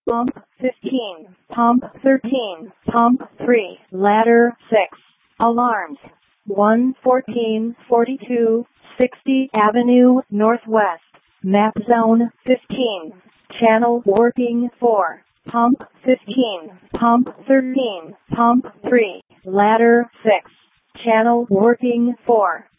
Pump 15, Pump 13, Pump 3, Ladder 6. Alarms. 11442 60 Avenue Northwest. Map Zone 15. Channel Warping 4. Pump 15, Pump 13, Pump 3, Ladder 6. Channel Warping 4.